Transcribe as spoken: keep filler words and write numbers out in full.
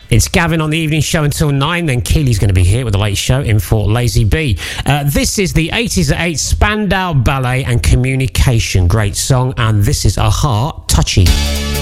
It's Gavin on the evening show until nine. Then Keely's going to be here with the late show in for Lazy B. Uh, this is the eighties at eight, Spandau Ballet and Communication. Great song. And this is A Heart Touchy.